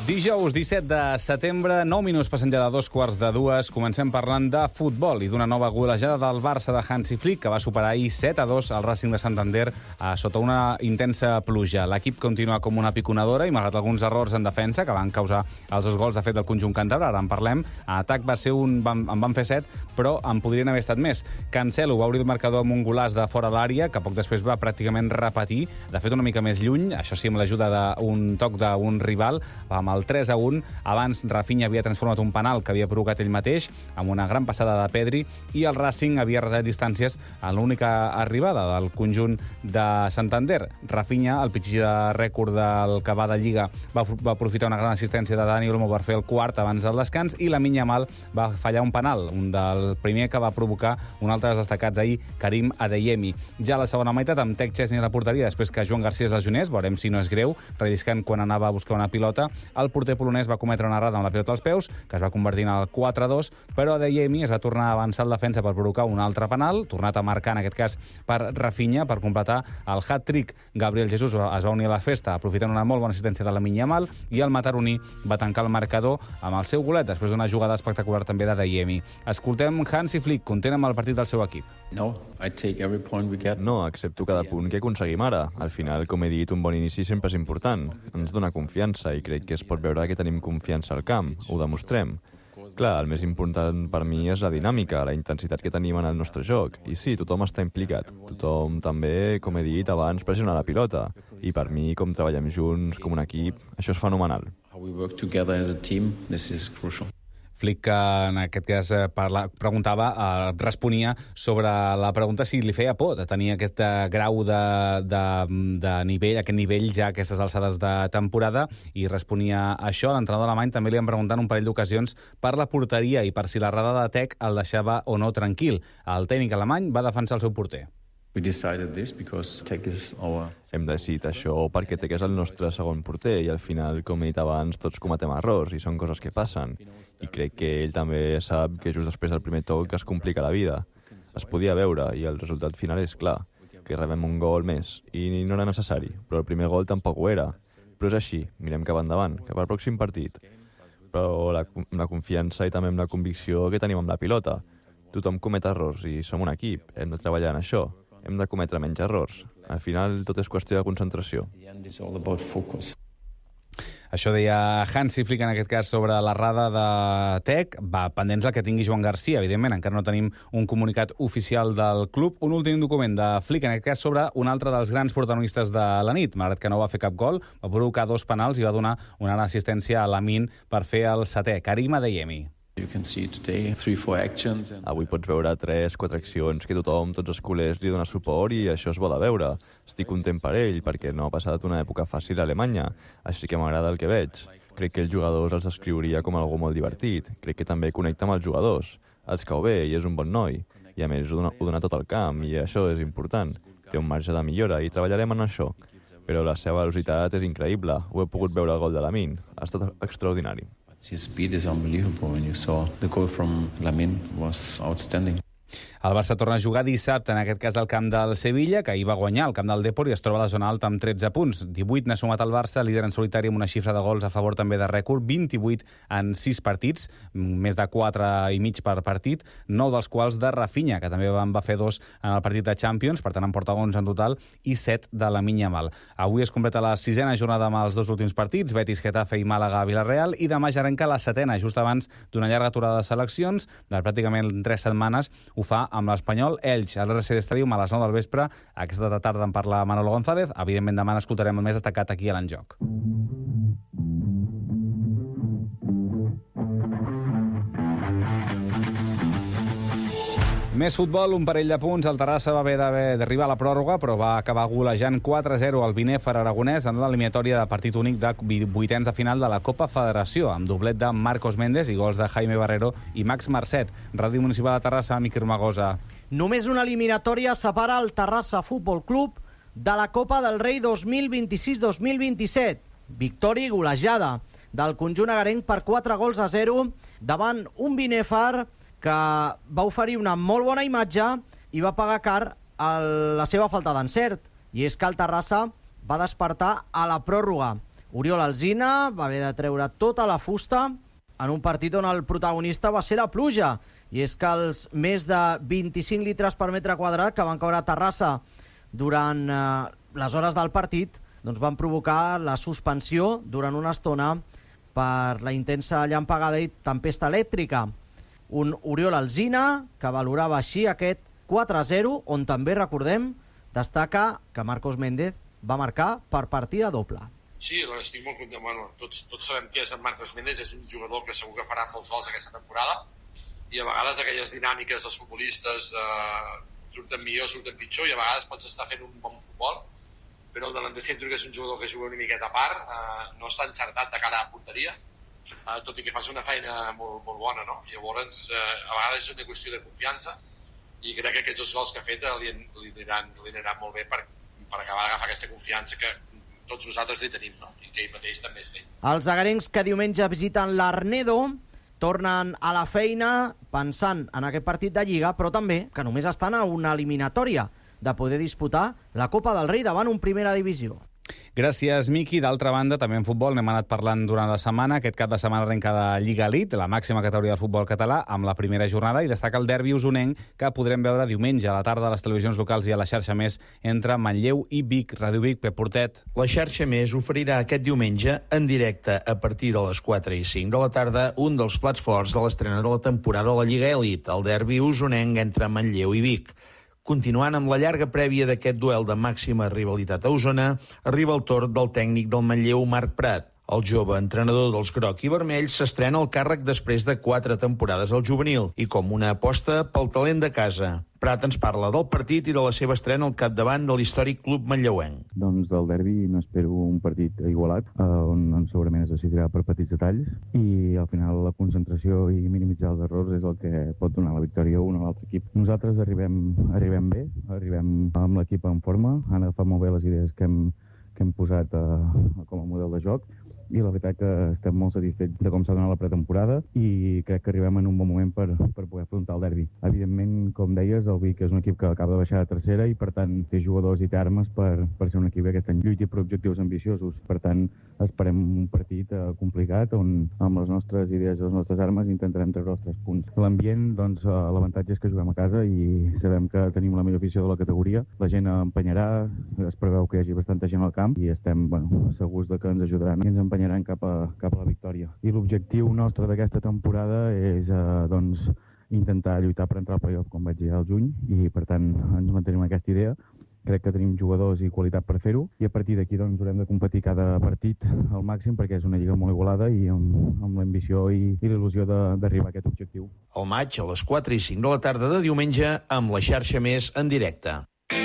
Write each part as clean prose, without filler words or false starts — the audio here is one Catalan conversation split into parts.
Dijous 17 de setembre, 9 minuts passen ja de 2:45. Comencem parlant de futbol i d'una nova golejada del Barça de Hansi Flick, que va superar ahir 7-2 al Racing de Santander sota una intensa pluja. L'equip continua com una piconadora i, malgrat alguns errors en defensa, que van causar els 2 gols de fet del conjunt càntabre, ara en parlem, a atac en van fer 7, però en podrien haver estat més. Cancelo va obrir el marcador amb un golaç de fora l'àrea, que poc després va pràcticament repetir, de fet una mica més lluny, això sí, amb l'ajuda d'un toc d'un rival, amb el 3-1. Abans Rafinha havia transformat un penal que havia provocat ell mateix amb una gran passada de Pedri, i el Racing havia retallat distàncies a l'única arribada del conjunt de Santander. Rafinha, el pitxí de rècord del que va de Lliga, va aprofitar una gran assistència de Dani Olmo per fer el quart abans del descans, i Lamine Yamal va fallar un penal, un del primer que va provocar un altre dels destacats ahir, Karim Adeyemi. Ja a la segona meitat, amb Tec Chesney a la porteria, després que Joan Garcia es lesionés, veurem si no és greu, relliscant quan anava a buscar una pilota, el porter polonès va cometre una errada amb la pilota als peus, que es va convertir en el 4-2, però Adeyemi es va tornar a avançar en defensa per provocar un altre penal, tornat a marcar en aquest cas per Rafinha, per completar el hat-trick. Gabriel Jesús es va unir a la festa, aprofitant una molt bona assistència de Lamine Yamal, i el mataroní va tancar el marcador amb el seu golet, després d'una jugada espectacular també d'Adeyemi. Escoltem Hansi Flick, content amb el partit del seu equip. No, accepto cada punt que aconseguim ara. Al final, com he dit, un bon inici sempre és important. Ens dona confiança i crec que es pot veure que tenim confiança al camp. Ho demostrem. Clar, el més important per mi és la dinàmica, la intensitat que tenim en el nostre joc. I sí, tothom està implicat. Tothom també, com he dit abans, pressiona la pilota. I per mi, com treballem junts, com un equip, això és fenomenal. Flick, que en aquest cas responia sobre la pregunta si li feia por de tenir aquest grau de nivell, aquest nivell ja a aquestes alçades de temporada, i responia això. L'entrenador alemany també li han preguntat un parell d'ocasions per la porteria i per si l'errada de Tec el deixava o no tranquil. El tècnic alemany va defensar el seu porter. Hem decidit això perquè Tec és el nostre segon porter i al final, com he dit abans, tots cometem errors i són coses que passen. I crec que ell també sap que just després del primer toc es complica la vida. Es podia veure i el resultat final és clar, que rebem un gol més. I no era necessari, però el primer gol tampoc ho era. Però és així, mirem cap endavant, cap al pròxim partit. Però amb la confiança i també amb la convicció que tenim amb la pilota. Tothom comet errors i som un equip, hem de treballar en això. Hem de cometre menys errors. Al final, tot és qüestió de concentració. Això deia Hansi Flick, en aquest cas, sobre l'errada de Tec. Va, pendents el que tingui Joan Garcia, evidentment. Encara no tenim un comunicat oficial del club. Un últim document de Flick, en aquest cas, sobre un altre dels grans protagonistes de la nit. Malgrat que no va fer cap gol, va provocar 2 penals i va donar una gran assistència a Lamine per fer el 7è. Karim Adeyemi. Avui pots veure 3-4 accions que tothom, tots els culers, li dona suport i això és bo de veure. Estic content per ell perquè no ha passat una època fàcil a Alemanya, així que m'agrada el que veig. Crec que els jugadors els descriuria com algú molt divertit. Crec que també connecta amb els jugadors. Els cau bé i és un bon noi. I a més ho dona tot al camp i això és important. Té un marge de millora i treballarem en això. Però la seva velocitat és increïble. Ho he pogut veure al gol de Lamine. Ha estat extraordinari. His speed is unbelievable when you saw the goal from Lamine was outstanding. El Barça torna a jugar dissabte, en aquest cas al camp del Sevilla, que ahir va guanyar el camp del Depor i es troba a la zona alta amb 13 punts. 18 n'ha sumat el Barça, líder en solitari amb una xifra de gols a favor també de rècord, 28 en 6 partits, més de 4 i mig per partit, 9 dels quals de Rafinha, que també va fer 2 en el partit de Champions, per tant en porta 11 en total, i 7 de Lamine Yamal. Avui es completa la 6a jornada amb els 2 últims partits, Betis, Getafe i Màlaga, Villarreal, i demà ja arrenca la 7a, just abans d'una llarga aturada de seleccions, de pràcticament 3 setmanes, ho fa amb l'Espanyol Elx, al RCD Stadium a les 9 del vespre. Aquesta tarda en parla Manolo González. Evidentment, demà n'escoltarem el més destacat aquí a l'Enjoc. Més futbol, un parell de punts. El Terrassa va haver d'arribar a la pròrroga, però va acabar golejant 4-0 al Binèfar aragonès en l'eliminatòria de partit únic de 8ens de final de la Copa Federació, amb doblet de Marcos Méndez i gols de Jaime Barrero i Max Marcet. Ràdio Municipal de Terrassa, Miquel Magosa. Només una eliminatòria separa el Terrassa Futbol Club de la Copa del Rei 2026-2027. Victòria i golejada del conjunt agarenc per 4-0 davant un Binèfar que va oferir una molt bona imatge i va pagar car la seva falta d'encert. I és que el Terrassa va despertar a la pròrroga. Oriol Alsina va haver de treure tota la fusta en un partit on el protagonista va ser la pluja. I és que els més de 25 litres per metre quadrat que van caure a Terrassa durant les hores del partit doncs van provocar la suspensió durant una estona per la intensa llampegada i tempesta elèctrica. Un Oriol Alsina que valorava així aquest 4-0, on també, recordem, destaca que Marcos Méndez va marcar per partida doble. Sí, estic molt content. Bueno, tots sabem que és en Marcos Méndez, és un jugador que segur que farà molts gols aquesta temporada, i a vegades aquelles dinàmiques dels futbolistes surten millor, surten pitjor, i a vegades pots estar fent un bon futbol, però el delanter centre, que és un jugador que juga una miqueta a part, no està encertat de cara a porteria, tot i que fas una feina molt bona, no? Llavors, a vegades és una qüestió de confiança, i crec que aquests 2 gols que ha fet li aniran molt bé per acabar d'agafar aquesta confiança que tots nosaltres li tenim, no? I que ell mateix també es té. Els agarencs que diumenge visiten l'Arnedo tornen a la feina pensant en aquest partit de Lliga, però també que només estan a una eliminatòria de poder disputar la Copa del Rei davant un Primera Divisió. Gràcies, Miqui. D'altra banda, també en futbol n'hem anat parlant durant la setmana. Aquest cap de setmana arrenca la Lliga Elite, la màxima categoria del futbol català, amb la primera jornada, i destaca el derbi usonenc que podrem veure diumenge a la tarda a les televisions locals i a la xarxa Més entre Manlleu i Vic. Ràdio Vic, Pep Portet. La xarxa Més oferirà aquest diumenge en directe a partir de les 4 i 5 de la tarda un dels plats forts de l'estrena de la temporada a la Lliga Elite, el derbi usonenc entre Manlleu i Vic. Continuant amb la llarga prèvia d'aquest duel de màxima rivalitat a Osona, arriba el torn del tècnic del Manlleu, Marc Prat. El jove entrenador dels groc i vermells s'estrena al càrrec després de 4 temporades al juvenil i com una aposta pel talent de casa. Prat ens parla del partit i de la seva estrena al capdavant de l'històric club manlleuenc. Doncs del derbi n'espero un partit igualat, on segurament es decidirà per petits detalls, i al final la concentració i minimitzar els errors és el que pot donar la victòria a un o l'altre equip. Nosaltres arribem bé, arribem amb l'equip en forma, han agafat molt bé les idees que hem posat com a model de joc, i la veritat que estem molt satisfets de com s'ha donat la pretemporada i crec que arribem en un bon moment per poder afrontar el derbi. Evidentment, com deies, el Vic és un equip que acaba de baixar de tercera i per tant té jugadors i té armes per ser un equip que aquest any lluiti per objectius ambiciosos. Per tant, esperem un partit complicat on amb les nostres idees i les nostres armes intentarem treure els 3 punts. L'ambient, doncs, l'avantatge és que juguem a casa i sabem que tenim la millor afició de la categoria. La gent empenyarà, es preveu que hi hagi bastanta gent al camp i estem segurs de que ens ajudaran i ens empenyaran cap a la victòria. I l'objectiu nostre d'aquesta temporada és intentar lluitar per entrar al playoff, com vaig dir al juny, i per tant ens mantenim aquesta idea. Crec que tenim jugadors i qualitat per fer-ho, i a partir d'aquí doncs haurem de competir cada partit al màxim perquè és una lliga molt igualada i amb l'ambició i l'il·lusió d'arribar a aquest objectiu. El maig a les 4 i 5 de la tarda de diumenge amb la xarxa Més en directe.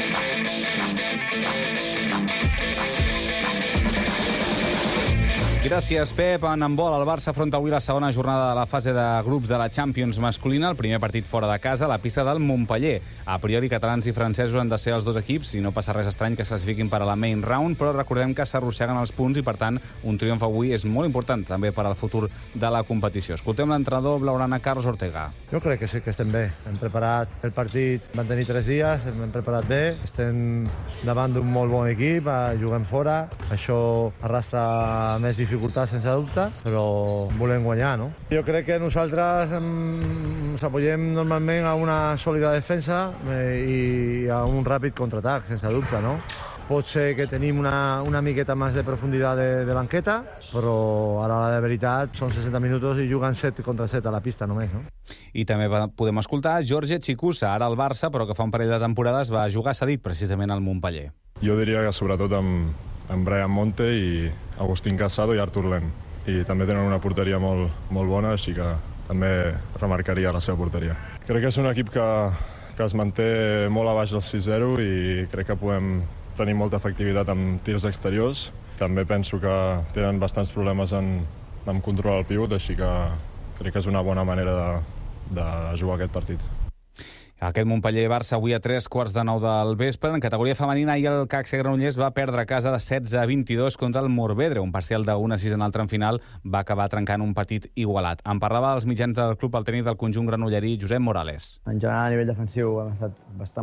Gràcies, Pep. En handbol, el Barça afronta avui la segona jornada de la fase de grups de la Champions masculina, el primer partit fora de casa, a la pista del Montpeller. A priori, catalans i francesos han de ser els 2 equips i no passa res estrany que es classifiquin per a la main round, però recordem que s'arrosseguen els punts i, per tant, un triomf avui és molt important també per al futur de la competició. Escoltem l'entrenador blaugrana Carlos Ortega. Jo crec que sí que estem bé. Hem preparat el partit, van tenir 3 dies, hem preparat bé, estem davant d'un molt bon equip, juguem fora, això arrastra més dificultats sense dubte, però volem guanyar, no? Jo crec que nosaltres ens apoyem normalment a una sòlida defensa i a un ràpid contraatac, sense dubte, no? Pot ser que tenim una miqueta més de profunditat de banqueta, però ara la de veritat són 60 minuts i juguen 7 contra 7 a la pista només, no? I també podem escoltar Jorge Chicusa, ara al Barça, però que fa un parell de temporades va jugar cedit precisament al Montpeller. Jo diria que sobretot amb Brian Monte i Agustín Casado i Artur Len. I també tenen una porteria molt bona, així que també remarcaria la seva porteria. Crec que és un equip que es manté molt a baix del 6-0 i crec que podem tenir molta efectivitat amb tirs exteriors. També penso que tenen bastants problemes en controlar el pivot, així que crec que és una bona manera de jugar aquest partit. Aquest Montpeller-Barça avui a 3:15 del vespre. En categoria femenina, ahir el CAC Granollers va perdre a casa de 16-22 contra el Morvedre. Un parcial de 1-6 en el tram final va acabar trencant un partit igualat. En parlava als mitjans del club el tècnic del conjunt granollerí, Josep Morales. En general, a nivell defensiu hem estat bastant bé.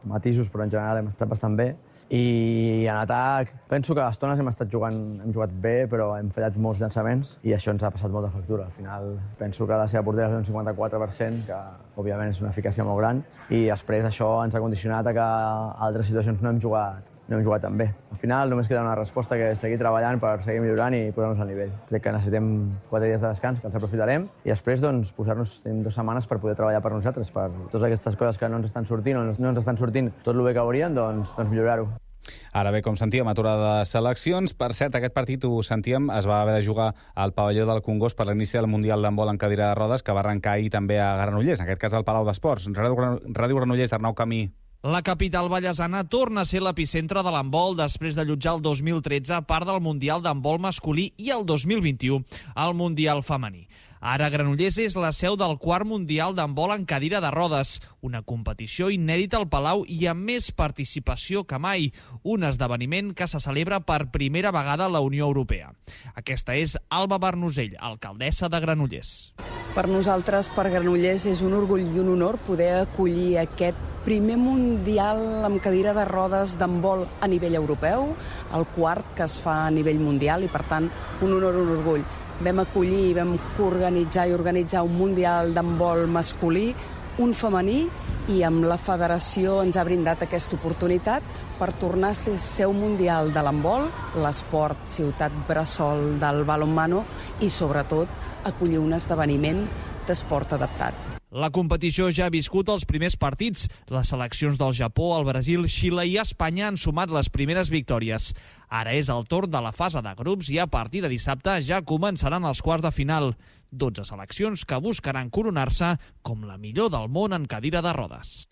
matisos, però en general hem estat bastant bé. I en atac, penso que a estones hem jugat bé, però hem fallat molts llançaments i això ens ha passat molta factura. Al final, penso que la seva porteria és un 54%, que òbviament és una eficàcia molt gran, i després això ens ha condicionat a que a altres situacions no hem jugat tan bé. Al final només queda una resposta, que és seguir treballant per seguir millorant i posar-nos al nivell. Crec que necessitem 4 dies de descans, que els aprofitarem, i després posar-nos 2 setmanes per poder treballar per nosaltres, per totes aquestes coses que no ens estan sortint o no ens estan sortint tot el bé que haurien, doncs millorar-ho. Ara bé, com sentíem, aturada de seleccions. Per cert, aquest partit, ho sentíem, es va haver de jugar al pavelló del Congost per l'inici del Mundial d'handbol en cadira de rodes, que va arrencar ahir també a Granollers, en aquest cas al Palau d'Esports. Ràdio Granollers, Arnau Camí. La capital ballesana torna a ser l'epicentre de l'handbol després d'allotjar el 2013 part del Mundial d'handbol masculí i el 2021 el Mundial femení. Ara Granollers és la seu del 4 Mundial d'handbol en cadira de rodes, una competició inèdita al Palau i amb més participació que mai, un esdeveniment que se celebra per primera vegada a la Unió Europea. Aquesta és Alba Barnusell, alcaldessa de Granollers. Per nosaltres, per Granollers, és un orgull i un honor poder acollir aquest primer Mundial amb cadira de rodes d'handbol a nivell europeu, el 4 que es fa a nivell mundial i, per tant, un honor i un orgull. Vam acollir i vam organitzar un Mundial d'handbol masculí, un femení, i amb la federació ens ha brindat aquesta oportunitat per tornar a ser seu mundial de l'handbol, l'esport ciutat bressol del balonmano i, sobretot, acollir un esdeveniment d'esport adaptat. La competició ja ha viscut els primers partits. Les seleccions del Japó, el Brasil, Xile i Espanya han sumat les primeres victòries. Ara és el torn de la fase de grups i a partir de dissabte ja començaran els quarts de final. 12 seleccions que buscaran coronar-se com la millor del món en cadira de rodes.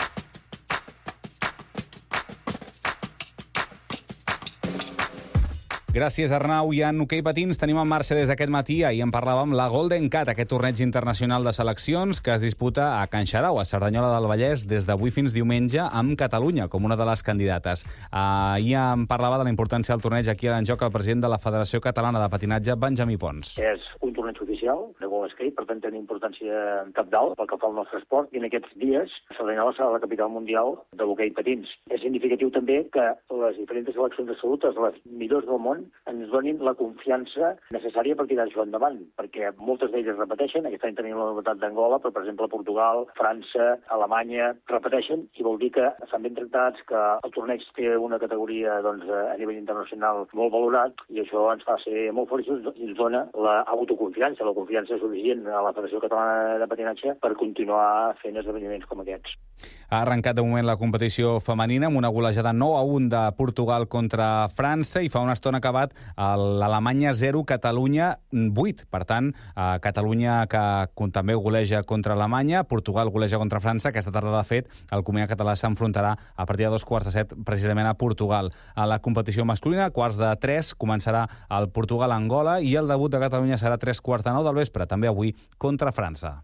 Gràcies, Arnau. I en hoquei patins tenim en marxa des d'aquest matí. Ahir en parlàvem, la Golden Cat, aquest torneig internacional de seleccions que es disputa a Can Xarau, a Cerdanyola del Vallès, des d'avui fins diumenge, amb Catalunya com una de les candidates. Ahir en parlava de la importància del torneig aquí a l'enjoc el president de la Federació Catalana de Patinatge, Benjamí Pons. És un torneig oficial de World Skate, per tant té una importància cabdal pel que fa al nostre esport, i en aquests dies Cerdanyola serà la capital mundial de l'hoquei patins. És significatiu també que les diferents seleccions absolutes, les millors del món, ens donin la confiança necessària per tirar això endavant, perquè moltes d'elles repeteixen. Aquest any tenim la novetat d'Angola, però, per exemple, Portugal, França, Alemanya, repeteixen, i vol dir que estan ben tractats, que el torneig té una categoria a nivell internacional molt valorat, i això ens fa ser molt feliços i ens dona l'autoconfiança, la confiança suficient a la Federació Catalana de Patinatge per continuar fent esdeveniments com aquests. Ha arrencat de moment la competició femenina amb una golejada 9-1 de Portugal contra França i fa una estona acabat l'Alemanya 0, Catalunya 8. Per tant, Catalunya que també goleja contra Alemanya, Portugal goleja contra França. Aquesta tarda, de fet, el combinat català s'enfrontarà a partir de 2:15 precisament a Portugal. A la competició masculina, 2:45, començarà el Portugal-Angola i el debut de Catalunya serà 3:45 del vespre, també avui contra França.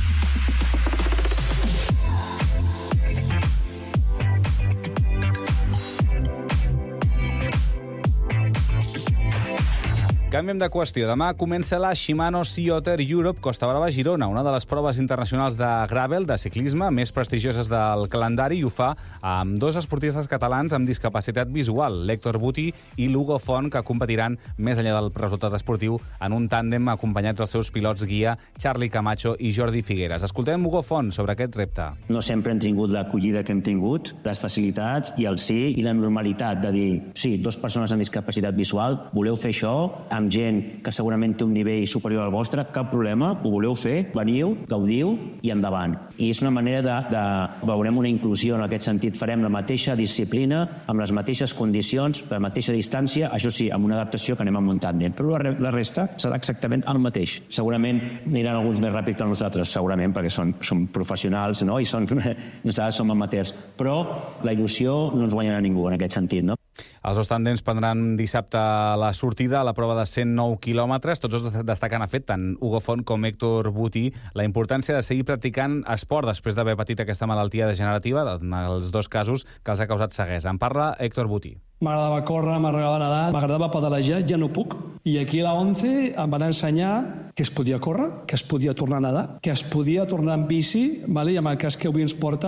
Canviem de qüestió. Demà comença la Shimano Sea Otter Europe Costa Brava Girona, una de les proves internacionals de gravel, de ciclisme, més prestigioses del calendari, i ho fa amb 2 esportistes catalans amb discapacitat visual, l'Héctor Buti i l'Hugo Font, que competiran més enllà del resultat esportiu en un tàndem acompanyats dels seus pilots guia, Charlie Camacho i Jordi Figueres. Escoltem Hugo Font sobre aquest repte. No sempre hem tingut l'acollida que hem tingut, les facilitats i el sí i la normalitat de dir, sí, 2 persones amb discapacitat visual, voleu fer això amb gent que segurament té un nivell superior al vostre, cap problema, ho voleu fer, veniu, gaudiu i endavant. I és una manera veurem una inclusió en aquest sentit, farem la mateixa disciplina, amb les mateixes condicions, la mateixa distància, això sí, amb una adaptació que anem en tàndem, però la resta serà exactament el mateix. Segurament aniran alguns més ràpid que nosaltres, segurament, perquè són professionals, no? I nosaltres som amateurs, però la il·lusió no ens guanyarà ningú en aquest sentit, no? Els 2 tàndems prendran dissabte la sortida a la prova de 109 quilòmetres. Tots dos destaquen, ha fet, tant Hugo Font com Héctor Buti, la importància de seguir practicant esport després d'haver patit aquesta malaltia degenerativa, en els 2 casos que els ha causat ceguesa. En parla Héctor Buti. M'agradava córrer, m'agradava nedar, m'agradava pedalejar, ja no puc. I aquí a la 11 em van ensenyar que es podia córrer, que es podia tornar a nedar, que es podia tornar en bici, i amb el cas que avui ens porta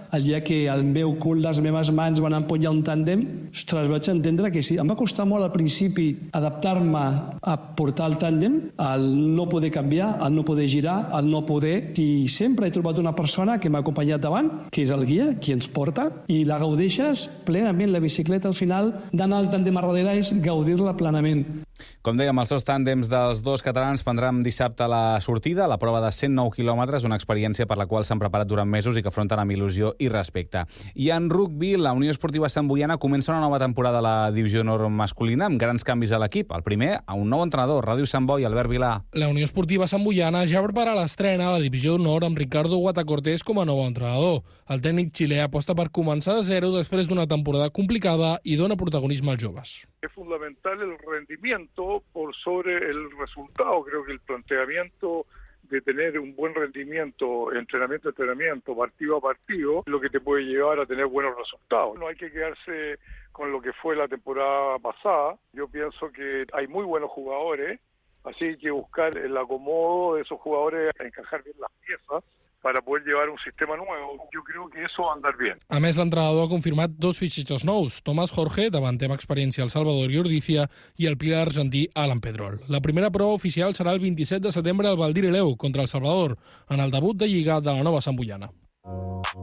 el dia que el meu cul, les meves mans van empunyar un tàndem, ostres, vaig entendre que sí. Em va costar molt al principi adaptar-me a portar el tàndem, al no poder canviar, al no poder girar, al no poder... I sempre he trobat una persona que m'ha acompanyat davant, que és el guia, qui ens porta, i la gaudeixes plenament. La bicicleta, al final, d'anar al tàndem a darrere és gaudir-la plenament. Com dèiem, els dos tàndems dels dos catalans prendran dissabte la sortida, la prova de 109 quilòmetres, una experiència per la qual s'han preparat durant mesos i que afronten amb il·lusió i respecte. I en rugby, la Unió Esportiva Sant Boiana comença una nova temporada a la divisió honor masculina, amb grans canvis a l'equip. El primer, a un nou entrenador, Ràdio Sant Boi, Albert Vilà. La Unió Esportiva Sant Boiana ja prepara l'estrena a la divisió d'honor amb Ricardo Guatacortés com a nou entrenador. El tècnic xilè aposta per començar de zero després d'una temporada complicada i dona protagonisme als joves. Es fundamental el rendimiento por sobre el resultado. Creo que el planteamiento de tener un buen rendimiento, entrenamiento a entrenamiento, partido a partido, es lo que te puede llevar a tener buenos resultados. No hay que quedarse con lo que fue la temporada pasada. Yo pienso que hay muy buenos jugadores, así hay que buscar el acomodo de esos jugadores, encajar bien las piezas para poder llevar un sistema nuevo. Yo creo que eso va a andar bien. A més, l'entrenador ha confirmat dos fitxatges nous, Tomàs Jorge, davanter amb experiència al Salvador i Ordícia, i el pilar argentí Alan Pedrol. La primera prova oficial serà el 27 de setembre al Valdir Eleu contra el Salvador, en el debut de Lliga de la nova Sant Boiana.